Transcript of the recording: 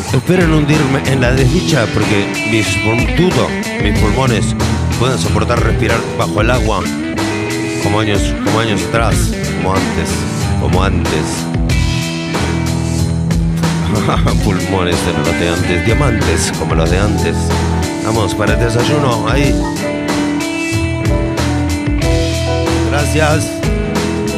Espero no hundirme en la desdicha porque mis pulmones pueden soportar respirar bajo el agua como años atrás, como antes. Pulmones de los de antes, diamantes como los de antes. Vamos para el desayuno, ahí. Gracias.